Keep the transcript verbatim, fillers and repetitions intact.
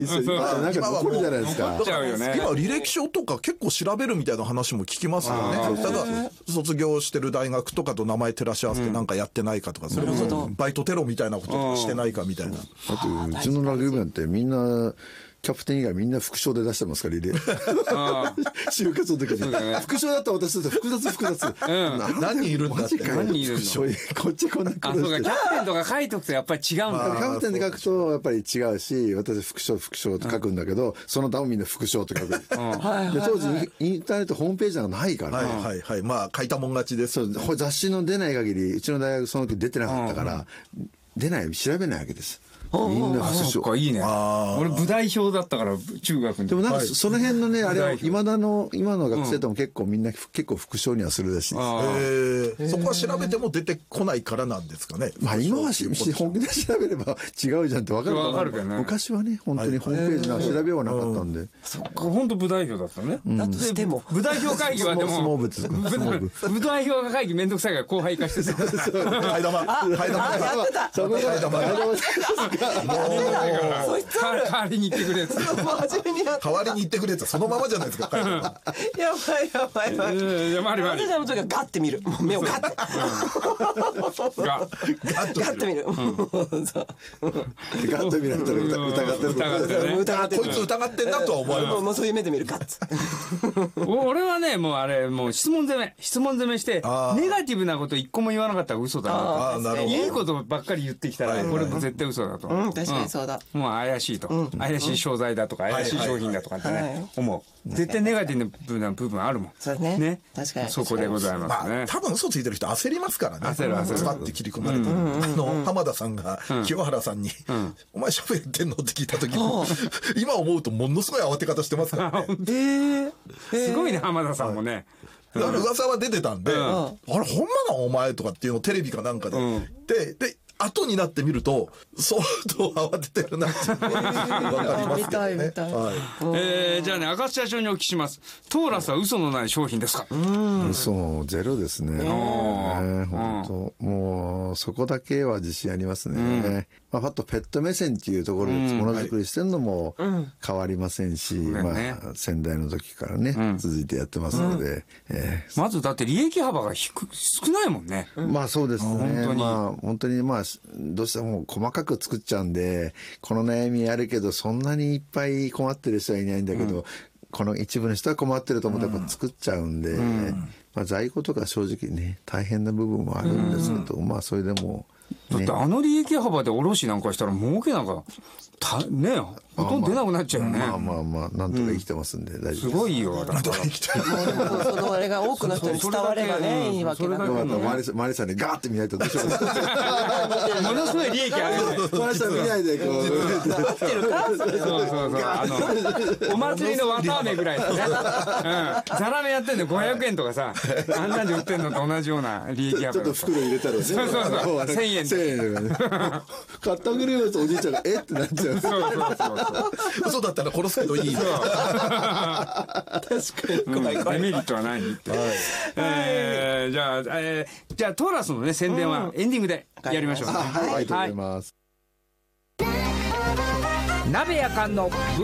なんか残るじゃないですか。 だから今履歴書とか結構調べるみたいな話も聞きますよね。ただ卒業してる大学とかと名前照らし合わせてなんかやってないかとか、それこそバイトテロみたいなこととかしてないかみたいな。 だってうちのラグビー部ってみんなキャプテン以外みんな副賞で出してますから履歴就活の時に、副賞だったら私だって複雑複雑、 何人いるんだって、 何人いるの、 こっちこんな苦労して、 キャプテンとか書いとくとやっぱり違うんだ、 キャプテンで書くとやっぱり違うし、私副賞副賞って書くんだけど、その他もみんな副賞って書く。で当時インターネットホームページなんかないから、 はいはいはい、まあ書いたもん勝ちです。 そう、雑誌の出ない限りうちの大学その時出てなかったから、出ない調べないわけです。みんな副賞。 いいね。俺部代表だったから中学の時。 でもなんかその辺のね、あれは今だの今の学生とも結構みんな結構副賞にはするらしいです。 そこは調べても出てこないからなんですかね。 まあ今は本気で調べれば違うじゃんって分かる分かるけどね。 昔はね本当にホームページの調べようがなかったんで。 そっか、本当部代表だったね。だとしても部代表会議はでも部代表会議めんどくさいから後輩化してた。 替え玉替え玉やってた。 そこが替え玉そいつある。 代わりに言ってくれって。 代わりに言ってくれってそのままじゃないですか。 やばいやばいやばい。 やばいやばい。 私の時はガッて見る。目をガッて。 ガッて見る。 ガッと見られたら疑ってる。 疑ってる。 こいつ疑ってんなとは思われます。 もうそういう目で見る。ガッて。 俺はねもうあれもう質問攻め質問攻めしてネガティブなこと一個も言わなかったら嘘だな。いいことばっかり言ってきたらこれも絶対嘘だと。 うん確かにそうだ。 もう怪しいと、怪しい商材だとか怪しい商品だとかってね思う。絶対ネガティブな部分あるもん。 そうね。ね。確かに。 そこでございますね。 多分嘘ついてる人焦りますからね。 焦る焦る。 スパッて切り込まれて、あの浜田さんが清原さんに「お前シャブやってんの?」って聞いた時も今思うとものすごい慌て方してますからね。 すごいね浜田さんもね。 だから噂は出てたんで、あれほんまなお前とかっていうのをテレビかなんかででで後になってみると相当慌ててるなって分かりますけどね。 見たい見たい。 えー、じゃあね赤津社長にお聞きします。トーラスは嘘のない商品ですか。 嘘もゼロですね。本当もうそこだけは自信ありますね。まあ、あとペット目線っていうところでものづくりしてるのも変わりませんし、まあ先代の時からね続いてやってますので、 まずだって利益幅が低少ないもんね。 まあそうですね。まあ本当にまあどうしても細かく作っちゃうんでこの悩みあるけどそんなにいっぱい困ってる人はいないんだけど、この一部の人は困ってると思ってやっぱ作っちゃうんで、まあ在庫とか正直ね大変な部分もあるんですけど、まあそれでも。 だってあの利益幅で卸なんかしたら儲けなんかたねほとんど出なくなっちゃうよね。 まあまあまあなんとか生きてますんで大丈夫です。 すごいよ。だからそのあれが多くの人に伝わればねいいわけだから。 マリさんにガーって見ないとどうしよう。 ものすごい利益あるよね。 マリさん見ないでこう。 生きてるか。 そうそうそう。あのお祭りの綿あめぐらいですね。ザラメやってんのごひゃくえんとかさ、あんなんで売ってんのと同じな利益幅。 ちょっと袋入れたらね。 そうそうそう。千円。 千円だからね。買ってあげるよとおじいちゃんがえってなっちゃう。 そうそうそうそう。 嘘だったら殺すけどいい。 確かに。 デメリットはないって。えー、じゃあ、えー、じゃあトーラスのね宣伝はエンディングでやりましょう。 はい、ありがとうございます。 鍋やかんの